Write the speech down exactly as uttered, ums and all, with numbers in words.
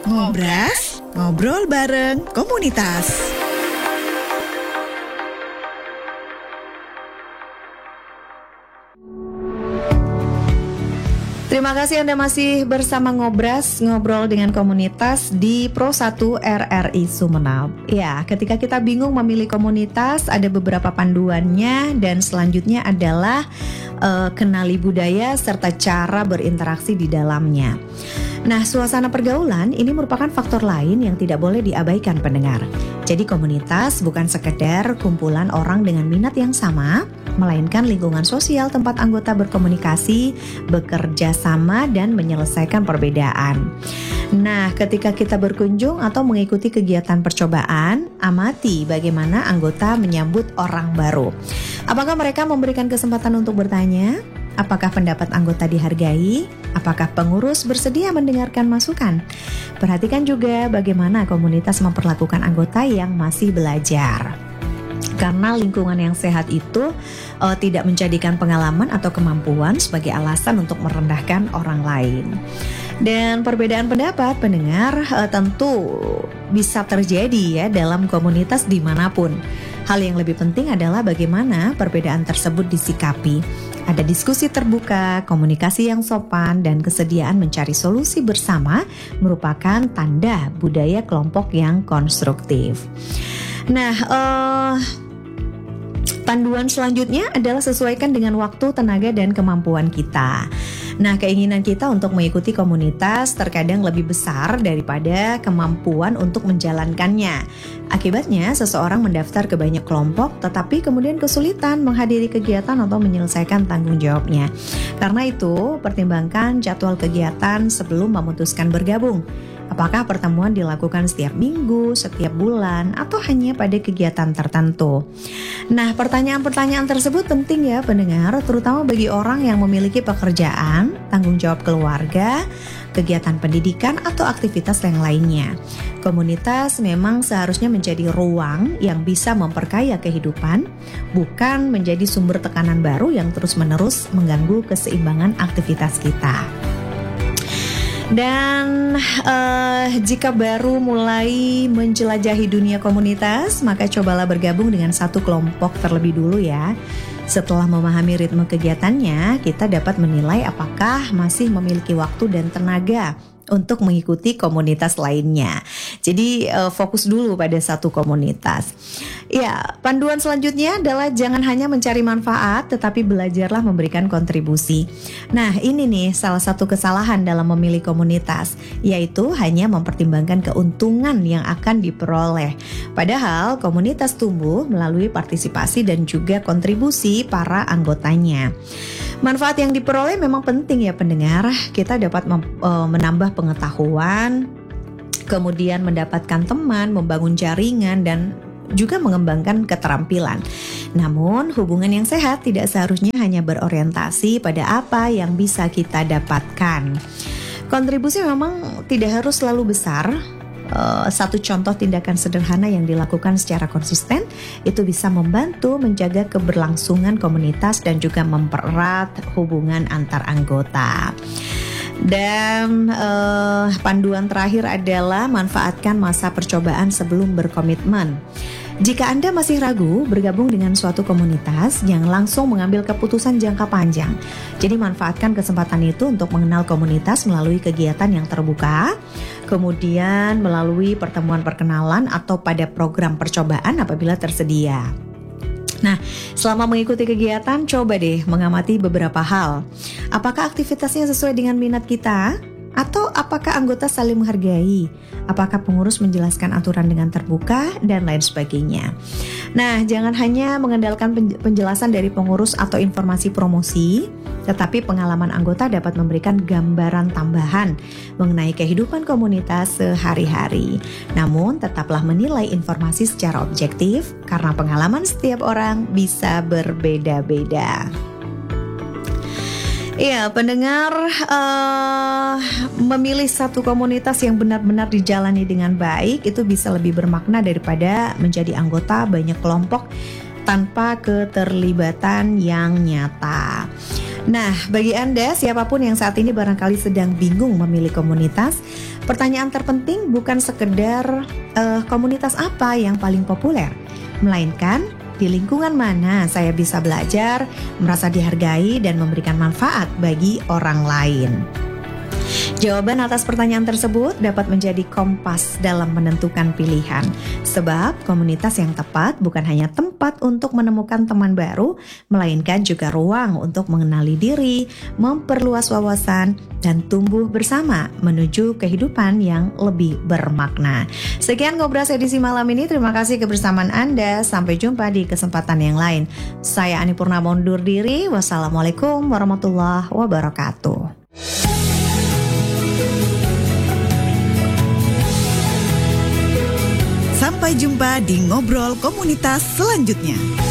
Ngobras, ngobrol bareng komunitas. Terima kasih Anda masih bersama Ngobras, ngobrol dengan komunitas di Pro satu R R I Sumeneb. Ya, ketika kita bingung memilih komunitas, ada beberapa panduannya dan selanjutnya adalah uh, kenali budaya serta cara berinteraksi di dalamnya. Nah, suasana pergaulan ini merupakan faktor lain yang tidak boleh diabaikan pendengar. Jadi komunitas bukan sekedar kumpulan orang dengan minat yang sama, melainkan lingkungan sosial tempat anggota berkomunikasi, bekerja sama, dan menyelesaikan perbedaan. Nah, ketika kita berkunjung atau mengikuti kegiatan percobaan, amati bagaimana anggota menyambut orang baru. Apakah mereka memberikan kesempatan untuk bertanya? Apakah pendapat anggota dihargai? Apakah pengurus bersedia mendengarkan masukan? Perhatikan juga bagaimana komunitas memperlakukan anggota yang masih belajar. Karena lingkungan yang sehat itu uh, tidak menjadikan pengalaman atau kemampuan sebagai alasan untuk merendahkan orang lain. Dan perbedaan pendapat pendengar uh, tentu bisa terjadi ya dalam komunitas dimanapun. Hal yang lebih penting adalah bagaimana perbedaan tersebut disikapi. Ada diskusi terbuka, komunikasi yang sopan, dan kesediaan mencari solusi bersama merupakan tanda budaya kelompok yang konstruktif. Nah, uh, panduan selanjutnya adalah sesuaikan dengan waktu, tenaga, dan kemampuan kita. Nah, keinginan kita untuk mengikuti komunitas terkadang lebih besar daripada kemampuan untuk menjalankannya. Akibatnya, seseorang mendaftar ke banyak kelompok, tetapi kemudian kesulitan menghadiri kegiatan atau menyelesaikan tanggung jawabnya. Karena itu, pertimbangkan jadwal kegiatan sebelum memutuskan bergabung. Apakah pertemuan dilakukan setiap minggu, setiap bulan, atau hanya pada kegiatan tertentu? Nah, pertanyaan-pertanyaan tersebut penting ya pendengar, terutama bagi orang yang memiliki pekerjaan, tanggung jawab keluarga, kegiatan pendidikan, atau aktivitas yang lainnya. Komunitas memang seharusnya menjadi ruang yang bisa memperkaya kehidupan, bukan menjadi sumber tekanan baru yang terus-menerus mengganggu keseimbangan aktivitas kita. Dan uh, jika baru mulai menjelajahi dunia komunitas, maka cobalah bergabung dengan satu kelompok terlebih dulu ya. Setelah memahami ritme kegiatannya, kita dapat menilai apakah masih memiliki waktu dan tenaga untuk mengikuti komunitas lainnya. Jadi uh, fokus dulu pada satu komunitas. Ya, panduan selanjutnya adalah jangan hanya mencari manfaat, tetapi belajarlah memberikan kontribusi. Nah, ini nih salah satu kesalahan dalam memilih komunitas, yaitu hanya mempertimbangkan keuntungan yang akan diperoleh. Padahal komunitas tumbuh melalui partisipasi dan juga kontribusi para anggotanya. Manfaat yang diperoleh memang penting ya pendengar. Kita dapat mem- uh, menambah pengetahuan, kemudian mendapatkan teman, membangun jaringan, dan juga mengembangkan keterampilan. Namun, hubungan yang sehat tidak seharusnya hanya berorientasi pada apa yang bisa kita dapatkan. Kontribusi memang tidak harus selalu besar. Uh, satu contoh tindakan sederhana yang dilakukan secara konsisten itu bisa membantu menjaga keberlangsungan komunitas dan juga mempererat hubungan antar anggota. Dan uh, panduan terakhir adalah manfaatkan masa percobaan sebelum berkomitmen. Jika Anda masih ragu bergabung dengan suatu komunitas, jangan langsung mengambil keputusan jangka panjang. Jadi manfaatkan kesempatan itu untuk mengenal komunitas melalui kegiatan yang terbuka, kemudian melalui pertemuan perkenalan atau pada program percobaan apabila tersedia. Nah, selama mengikuti kegiatan, coba deh mengamati beberapa hal. Apakah aktivitasnya sesuai dengan minat kita? Atau apakah anggota saling menghargai? Apakah pengurus menjelaskan aturan dengan terbuka? Dan lain sebagainya. Nah, jangan hanya mengandalkan penjelasan dari pengurus atau informasi promosi, tetapi pengalaman anggota dapat memberikan gambaran tambahan mengenai kehidupan komunitas sehari-hari. Namun, tetaplah menilai informasi secara objektif, karena pengalaman setiap orang bisa berbeda-beda. Iya, pendengar, uh, memilih satu komunitas yang benar-benar dijalani dengan baik itu bisa lebih bermakna daripada menjadi anggota banyak kelompok tanpa keterlibatan yang nyata. Nah, bagi Anda siapapun yang saat ini barangkali sedang bingung memilih komunitas, pertanyaan terpenting bukan sekedar uh, komunitas apa yang paling populer, melainkan di lingkungan mana saya bisa belajar, merasa dihargai, dan memberikan manfaat bagi orang lain. Jawaban atas pertanyaan tersebut dapat menjadi kompas dalam menentukan pilihan. Sebab komunitas yang tepat bukan hanya tempat untuk menemukan teman baru, melainkan juga ruang untuk mengenali diri, memperluas wawasan, dan tumbuh bersama menuju kehidupan yang lebih bermakna. Sekian Ngobras edisi malam ini. Terima kasih kebersamaan Anda. Sampai jumpa di kesempatan yang lain. Saya Ani Purnama undur diri. Wassalamualaikum warahmatullahi wabarakatuh. Sampai jumpa di Ngobrol Komunitas selanjutnya.